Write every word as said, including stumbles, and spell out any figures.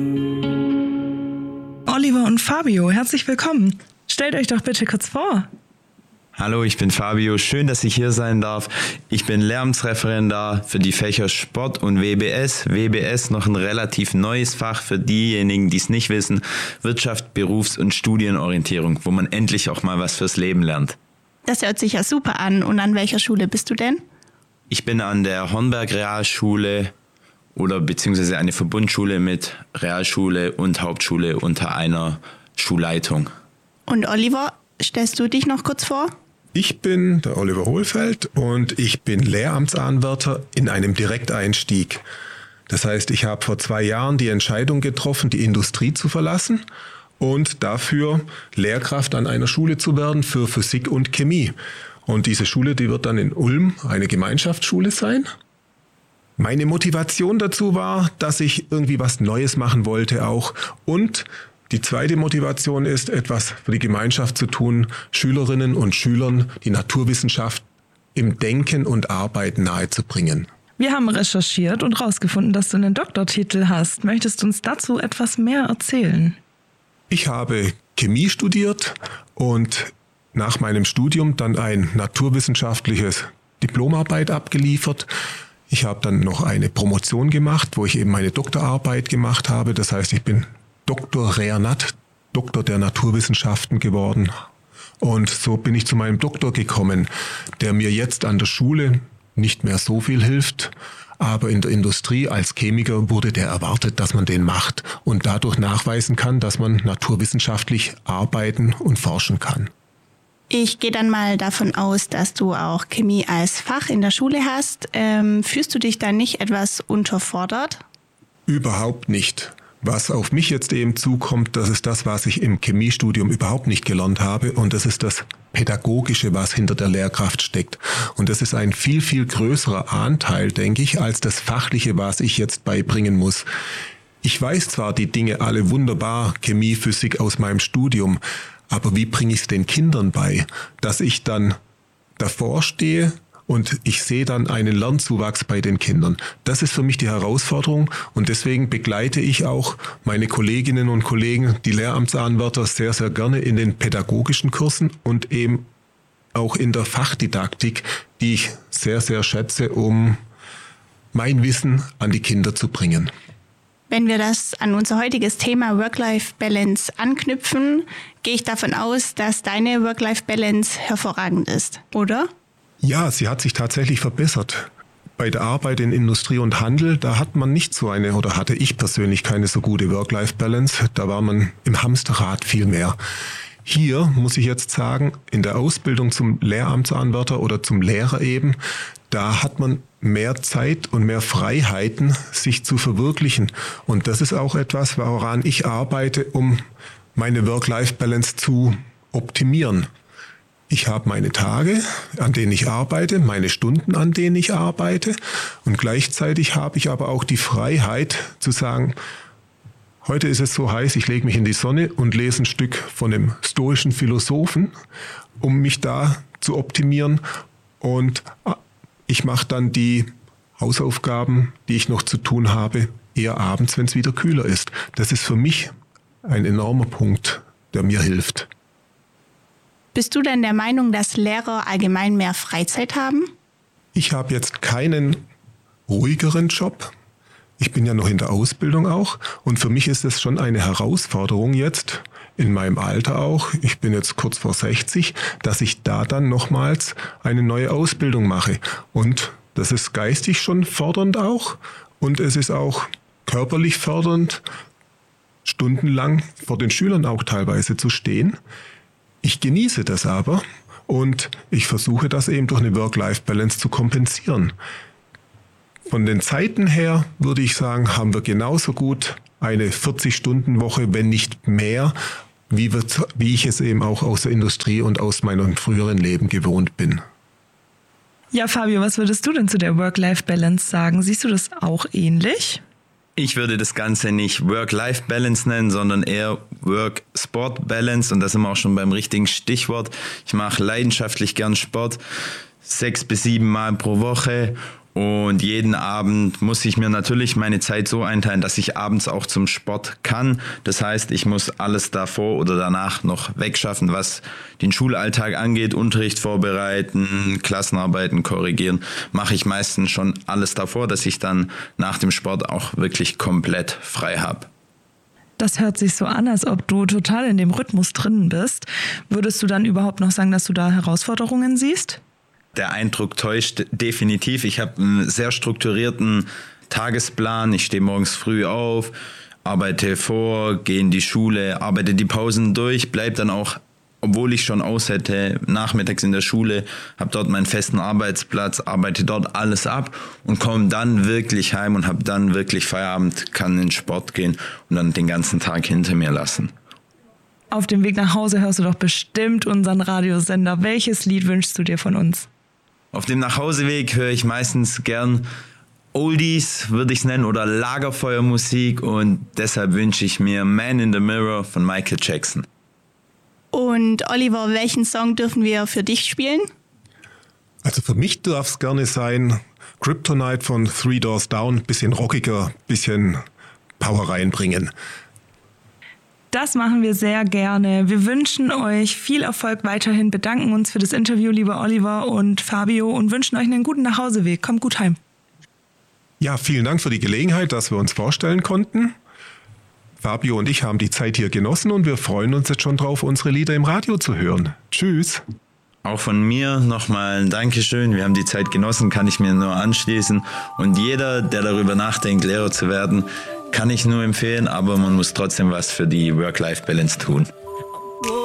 Oliver und Fabio, herzlich willkommen. Stellt euch doch bitte kurz vor. Hallo, ich bin Fabio. Schön, dass ich hier sein darf. Ich bin Lehramtsreferendar für die Fächer Sport und W B S. W B S noch ein relativ neues Fach für diejenigen, die es nicht wissen. Wirtschaft, Berufs- und Studienorientierung, wo man endlich auch mal was fürs Leben lernt. Das hört sich ja super an. Und an welcher Schule bist du denn? Ich bin an der Hornberg Realschule oder beziehungsweise eine Verbundschule mit Realschule und Hauptschule unter einer Schulleitung. Und Oliver, stellst du dich noch kurz vor? Ich bin der Oliver Hohlfeld und ich bin Lehramtsanwärter in einem Direkteinstieg. Das heißt, ich habe vor zwei Jahren die Entscheidung getroffen, die Industrie zu verlassen und dafür Lehrkraft an einer Schule zu werden für Physik und Chemie. Und diese Schule, die wird dann in Ulm eine Gemeinschaftsschule sein. Meine Motivation dazu war, dass ich irgendwie was Neues machen wollte auch. Und die zweite Motivation ist, etwas für die Gemeinschaft zu tun, Schülerinnen und Schülern die Naturwissenschaft im Denken und Arbeiten nahezubringen. Wir haben recherchiert und herausgefunden, dass du einen Doktortitel hast. Möchtest du uns dazu etwas mehr erzählen? Ich habe Chemie studiert und nach meinem Studium dann ein naturwissenschaftliches Diplomarbeit abgeliefert. Ich habe dann noch eine Promotion gemacht, wo ich eben meine Doktorarbeit gemacht habe. Das heißt, ich bin Doktor Rer Nat, Doktor der Naturwissenschaften geworden. Und so bin ich zu meinem Doktor gekommen, der mir jetzt an der Schule nicht mehr so viel hilft. Aber in der Industrie als Chemiker wurde der erwartet, dass man den macht und dadurch nachweisen kann, dass man naturwissenschaftlich arbeiten und forschen kann. Ich gehe dann mal davon aus, dass du auch Chemie als Fach in der Schule hast. Ähm, fühlst du dich da nicht etwas unterfordert? Überhaupt nicht. Was auf mich jetzt eben zukommt, das ist das, was ich im Chemiestudium überhaupt nicht gelernt habe. Und das ist das Pädagogische, was hinter der Lehrkraft steckt. Und das ist ein viel, viel größerer Anteil, denke ich, als das Fachliche, was ich jetzt beibringen muss. Ich weiß zwar die Dinge alle wunderbar, Chemie, Physik aus meinem Studium, aber wie bringe ich es den Kindern bei, dass ich dann davor stehe und ich sehe dann einen Lernzuwachs bei den Kindern. Das ist für mich die Herausforderung und deswegen begleite ich auch meine Kolleginnen und Kollegen, die Lehramtsanwärter, sehr, sehr gerne in den pädagogischen Kursen und eben auch in der Fachdidaktik, die ich sehr, sehr schätze, um mein Wissen an die Kinder zu bringen. Wenn wir das an unser heutiges Thema Work-Life-Balance anknüpfen, gehe ich davon aus, dass deine Work-Life-Balance hervorragend ist, oder? Ja, sie hat sich tatsächlich verbessert. Bei der Arbeit in Industrie und Handel, da hat man nicht so eine, oder hatte ich persönlich keine so gute Work-Life-Balance. Da war man im Hamsterrad viel mehr. Hier muss ich jetzt sagen, in der Ausbildung zum Lehramtsanwärter oder zum Lehrer eben, da hat man mehr Zeit und mehr Freiheiten, sich zu verwirklichen. Und das ist auch etwas, woran ich arbeite, um meine Work-Life-Balance zu optimieren. Ich habe meine Tage, an denen ich arbeite, meine Stunden, an denen ich arbeite. Und gleichzeitig habe ich aber auch die Freiheit zu sagen, heute ist es so heiß, ich lege mich in die Sonne und lese ein Stück von einem stoischen Philosophen, um mich da zu optimieren. Und ich mache dann die Hausaufgaben, die ich noch zu tun habe, eher abends, wenn es wieder kühler ist. Das ist für mich ein enormer Punkt, der mir hilft. Bist du denn der Meinung, dass Lehrer allgemein mehr Freizeit haben? Ich habe jetzt keinen ruhigeren Job. Ich bin ja noch in der Ausbildung auch. Und für mich ist es schon eine Herausforderung jetzt, in meinem Alter auch, ich bin jetzt kurz vor sechzig, dass ich da dann nochmals eine neue Ausbildung mache. Und das ist geistig schon fordernd auch. Und es ist auch körperlich fördernd, stundenlang vor den Schülern auch teilweise zu stehen. Ich genieße das aber und ich versuche das eben durch eine Work-Life-Balance zu kompensieren. Von den Zeiten her würde ich sagen, haben wir genauso gut eine vierzig-Stunden-Woche, wenn nicht mehr, wie, wir, wie ich es eben auch aus der Industrie und aus meinem früheren Leben gewohnt bin. Ja, Fabio, was würdest du denn zu der Work-Life-Balance sagen? Siehst du das auch ähnlich? Ich würde das Ganze nicht Work-Life-Balance nennen, sondern eher Work-Sport-Balance. Und da sind wir auch schon beim richtigen Stichwort. Ich mache leidenschaftlich gern Sport, sechs bis sieben Mal pro Woche. Und jeden Abend muss ich mir natürlich meine Zeit so einteilen, dass ich abends auch zum Sport kann. Das heißt, ich muss alles davor oder danach noch wegschaffen, was den Schulalltag angeht, Unterricht vorbereiten, Klassenarbeiten korrigieren. Mache ich meistens schon alles davor, dass ich dann nach dem Sport auch wirklich komplett frei habe. Das hört sich so an, als ob du total in dem Rhythmus drin bist. Würdest du dann überhaupt noch sagen, dass du da Herausforderungen siehst? Der Eindruck täuscht definitiv. Ich habe einen sehr strukturierten Tagesplan. Ich stehe morgens früh auf, arbeite vor, gehe in die Schule, arbeite die Pausen durch, bleibe dann auch, obwohl ich schon aus hätte, nachmittags in der Schule, habe dort meinen festen Arbeitsplatz, arbeite dort alles ab und komme dann wirklich heim und habe dann wirklich Feierabend, kann in den Sport gehen und dann den ganzen Tag hinter mir lassen. Auf dem Weg nach Hause hörst du doch bestimmt unseren Radiosender. Welches Lied wünschst du dir von uns? Auf dem Nachhauseweg höre ich meistens gern Oldies, würde ich es nennen, oder Lagerfeuermusik und deshalb wünsche ich mir Man in the Mirror von Michael Jackson. Und Oliver, welchen Song dürfen wir für dich spielen? Also für mich darf es gerne sein Kryptonite von Three Doors Down, bisschen rockiger, bisschen Power reinbringen. Das machen wir sehr gerne. Wir wünschen euch viel Erfolg weiterhin, bedanken uns für das Interview, lieber Oliver und Fabio, und wünschen euch einen guten Nachhauseweg. Kommt gut heim. Ja, vielen Dank für die Gelegenheit, dass wir uns vorstellen konnten. Fabio und ich haben die Zeit hier genossen und wir freuen uns jetzt schon drauf, unsere Lieder im Radio zu hören. Tschüss. Auch von mir nochmal ein Dankeschön. Wir haben die Zeit genossen, kann ich mir nur anschließen. Und jeder, der darüber nachdenkt, Lehrer zu werden, kann ich nur empfehlen, aber man muss trotzdem was für die Work-Life-Balance tun.